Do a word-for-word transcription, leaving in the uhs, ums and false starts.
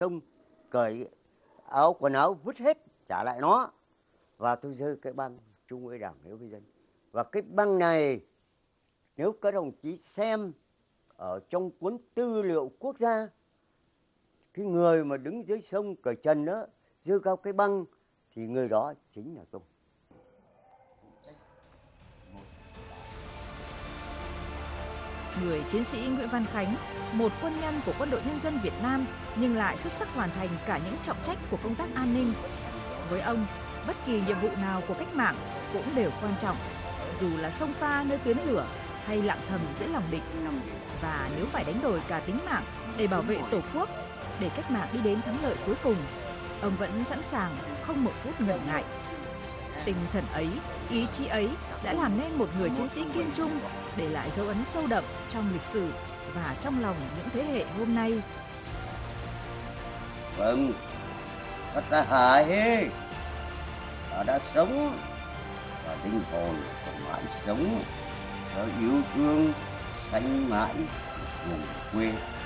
Không, cởi áo quần áo vứt hết trả lại nó, và tôi giơ cái băng Trung ương Đảng Nếu Vì Dân. Và cái băng này nếu các đồng chí xem ở trong cuốn tư liệu quốc gia, cái người mà đứng dưới sông cởi trần đó giơ cao cái băng thì người đó chính là tôi. Người chiến sĩ Nguyễn Văn Khánh, một quân nhân của Quân đội Nhân dân Việt Nam nhưng lại xuất sắc hoàn thành cả những trọng trách của công tác an ninh. Với ông, bất kỳ nhiệm vụ nào của cách mạng cũng đều quan trọng, dù là xông pha nơi tuyến lửa hay lặng thầm giữa lòng địch. Và nếu phải đánh đổi cả tính mạng để bảo vệ Tổ quốc, để cách mạng đi đến thắng lợi cuối cùng, ông vẫn sẵn sàng không một phút ngần ngại. Tinh thần ấy, ý chí ấy đã làm nên một người chiến sĩ kiên trung, để lại dấu ấn sâu đậm trong lịch sử và trong lòng những thế hệ hôm nay. Vâng, thật là hài hê. Họ đã sống và linh hồn còn mãi sống, yêu thương xanh mãi vùng quê.